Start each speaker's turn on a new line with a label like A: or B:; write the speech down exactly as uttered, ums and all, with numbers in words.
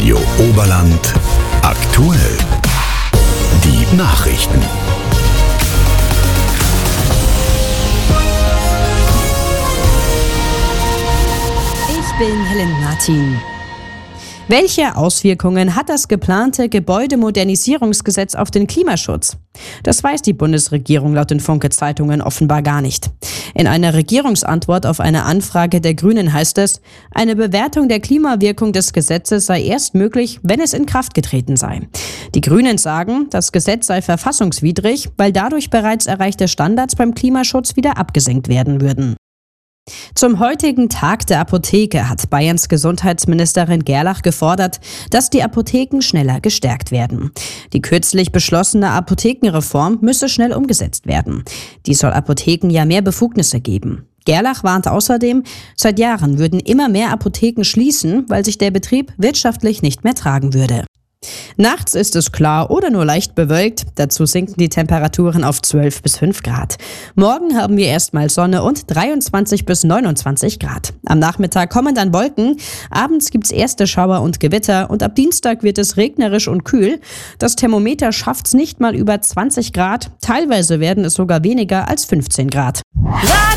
A: Radio Oberland aktuell. Die Nachrichten.
B: Ich bin Helen Martin. Welche Auswirkungen hat das geplante Gebäudemodernisierungsgesetz auf den Klimaschutz? Das weiß die Bundesregierung laut den Funke-Zeitungen offenbar gar nicht. In einer Regierungsantwort auf eine Anfrage der Grünen heißt es, eine Bewertung der Klimawirkung des Gesetzes sei erst möglich, wenn es in Kraft getreten sei. Die Grünen sagen, das Gesetz sei verfassungswidrig, weil dadurch bereits erreichte Standards beim Klimaschutz wieder abgesenkt werden würden. Zum heutigen Tag der Apotheke hat Bayerns Gesundheitsministerin Gerlach gefordert, dass die Apotheken schneller gestärkt werden. Die kürzlich beschlossene Apothekenreform müsse schnell umgesetzt werden. Die soll Apotheken ja mehr Befugnisse geben. Gerlach warnt außerdem, seit Jahren würden immer mehr Apotheken schließen, weil sich der Betrieb wirtschaftlich nicht mehr tragen würde. Nachts ist es klar oder nur leicht bewölkt, dazu sinken die Temperaturen auf zwölf bis fünf Grad. Morgen haben wir erstmal Sonne und dreiundzwanzig bis neunundzwanzig Grad. Am Nachmittag kommen dann Wolken, abends gibt's erste Schauer und Gewitter und ab Dienstag wird es regnerisch und kühl. Das Thermometer schafft's nicht mal über zwanzig Grad, teilweise werden es sogar weniger als fünfzehn Grad.